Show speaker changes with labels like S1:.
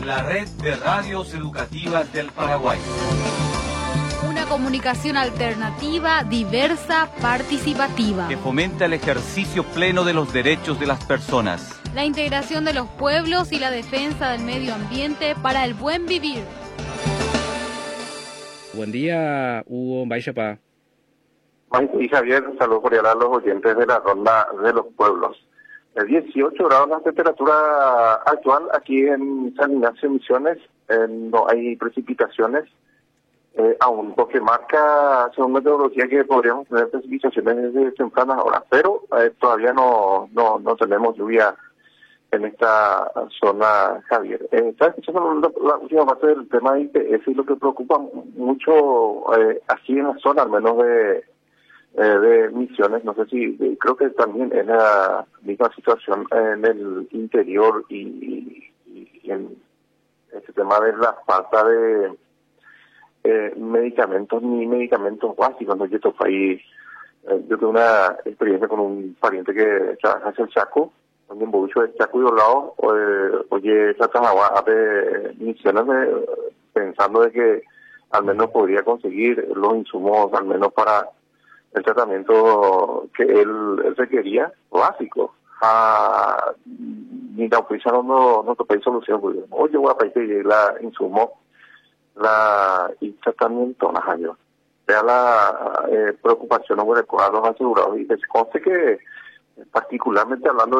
S1: La red de radios educativas del Paraguay.
S2: Una comunicación alternativa, diversa, participativa.
S1: Que fomenta el ejercicio pleno de los derechos de las personas.
S2: La integración de los pueblos y la defensa del medio ambiente para el buen vivir.
S3: Buen día, Hugo Baixapa.
S4: Y Javier, un saludo cordial a los oyentes de la Ronda de los Pueblos. 18 grados la temperatura actual aquí en San Ignacio Misiones. No hay precipitaciones aún, porque marca, según meteorología, que podríamos tener precipitaciones desde tempranas horas, pero todavía no tenemos lluvia en esta zona, Javier. Estaba escuchando la última parte del tema de IPF y lo que preocupa mucho aquí en la zona, al menos de Misiones, no sé si, creo que también es la misma situación en el interior y en este tema de la falta de medicamentos ni medicamentos básicos. ¿No? Yo tengo una experiencia con un pariente que trabaja en el Chaco, donde mucho de Chaco y Olao, oye, tratan de Misiones pensando de que al menos podría conseguir los insumos, al menos para el tratamiento que él requería, básico. Ni la oficina no te solución, pues, oye, voy a pedir la insumo, y tratamiento, yo. Vea la preocupación sobre los asegurados, y les conste que, particularmente hablando